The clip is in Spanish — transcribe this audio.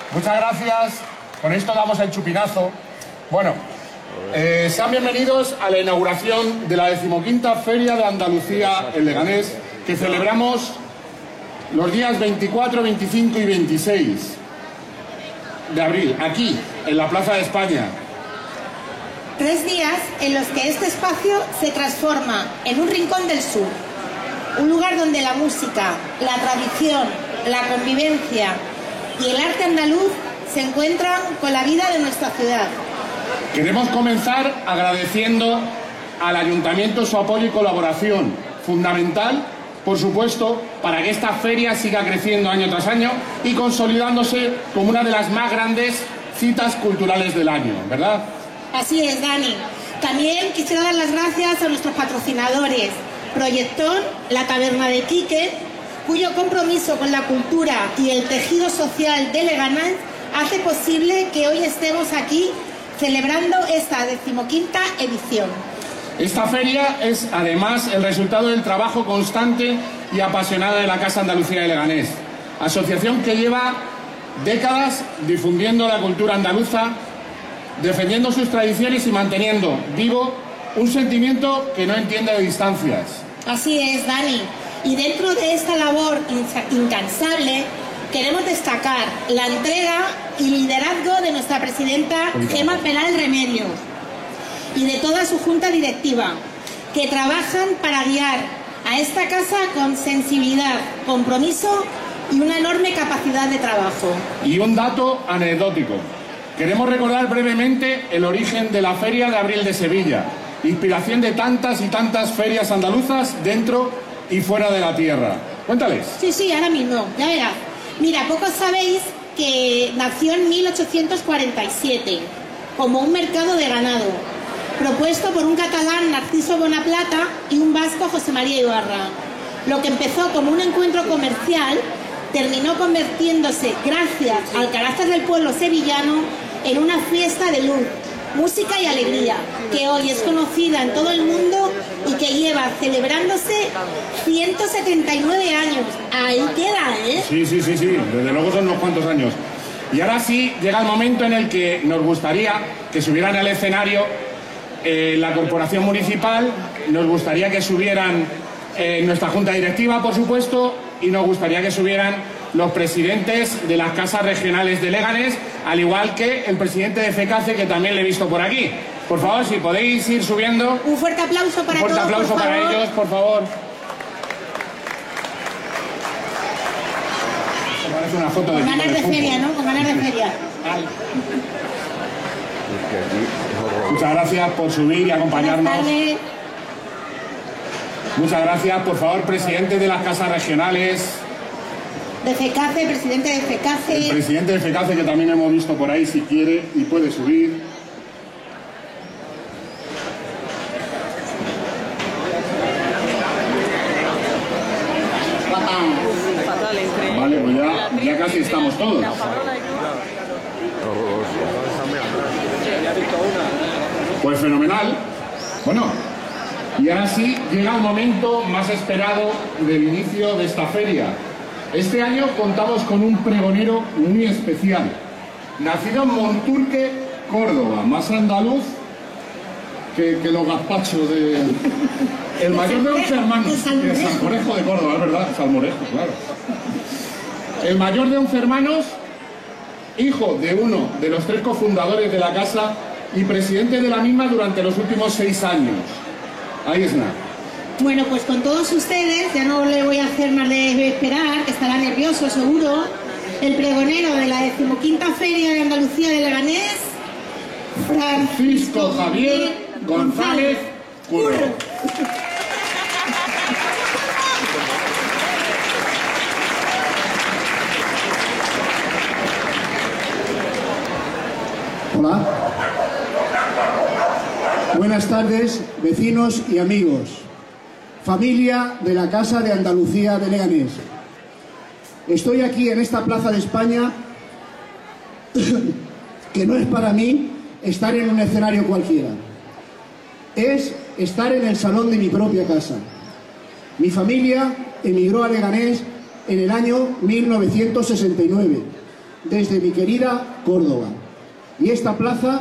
Muchas gracias. Con esto damos el chupinazo. Bueno, sean bienvenidos a la inauguración de la 15ª Feria de Andalucía en Leganés, que celebramos los días 24, 25 y 26 de abril, aquí, en la Plaza de España. 3 días en los que este espacio se transforma en un rincón del sur, un lugar donde la música, la tradición, la convivencia y el arte andaluz se encuentran con la vida de nuestra ciudad. Queremos comenzar agradeciendo al Ayuntamiento su apoyo y colaboración, fundamental, por supuesto, para que esta feria siga creciendo año tras año y consolidándose como una de las más grandes citas culturales del año, ¿verdad? Así es, Dani. También quisiera dar las gracias a nuestros patrocinadores, Proyectón, la Taberna de Quique, cuyo compromiso con la cultura y el tejido social de Leganés hace posible que hoy estemos aquí celebrando esta 15ª edición. Esta feria es además el resultado del trabajo constante y apasionado de la Casa Andalucía de Leganés, asociación que lleva décadas difundiendo la cultura andaluza, defendiendo sus tradiciones y manteniendo vivo un sentimiento que no entiende de distancias. Así es, Dani. Y dentro de esta labor incansable queremos destacar la entrega y liderazgo de nuestra presidenta Gemma Peral Remedio y de toda su junta directiva, que trabajan para guiar a esta casa con sensibilidad, compromiso y una enorme capacidad de trabajo. Y un dato anecdótico. Queremos recordar brevemente el origen de la Feria de Abril de Sevilla, inspiración de tantas y tantas ferias andaluzas dentro y fuera de la tierra. Cuéntales. Sí, ahora mismo, ya verás. Mira, pocos sabéis que nació en 1847 como un mercado de ganado, propuesto por un catalán, Narciso Bonaplata, y un vasco, José María Ibarra. Lo que empezó como un encuentro comercial terminó convirtiéndose, gracias al carácter del pueblo sevillano, en una fiesta de luz, música y alegría, que hoy es conocida en todo el mundo y que lleva celebrándose 179 años. Ahí queda, ¿eh? Sí, desde luego son unos cuantos años. Y ahora sí, llega el momento en el que nos gustaría que subieran al escenario la corporación municipal, nos gustaría que subieran nuestra junta directiva, por supuesto, y nos gustaría que subieran los presidentes de las casas regionales de Leganés, al igual que el presidente de FECACE, que también le he visto por aquí. Por favor, si podéis ir subiendo. Un fuerte aplauso para todos. Un fuerte aplauso para ellos, por favor. Es una foto con ganas de feria, ¿no? Con ganas de feria. Muchas gracias por subir y acompañarnos. Muchas gracias, por favor, presidente de las casas regionales. De FECACE, presidente de FECACE. El presidente de FECACE, que también hemos visto por ahí, si quiere y puede subir. Vale, pues ya casi estamos todos. Pues fenomenal. Bueno, y ahora sí llega el momento más esperado del inicio de esta feria. Este año contamos con un pregonero muy especial, nacido en Monturque, Córdoba, más andaluz que los gazpachos de... El mayor de 11 hermanos, de Salmorejo de Córdoba, es verdad, Salmorejo, claro. El mayor de 11 hermanos, hijo de uno de los 3 cofundadores de la casa y presidente de la misma durante los últimos 6 años. Ahí es nada. Bueno, pues con todos ustedes, ya no le voy a hacer más de esperar, que estará nervioso seguro, el pregonero de la 15ª Feria de Andalucía de Leganés, Francisco Javier González Curro. Hola. Buenas tardes, vecinos y amigos. Familia de la Casa de Andalucía de Leganés. Estoy aquí en esta Plaza de España, que no es para mí estar en un escenario cualquiera. Es estar en el salón de mi propia casa. Mi familia emigró a Leganés en el año 1969 desde mi querida Córdoba. Y esta plaza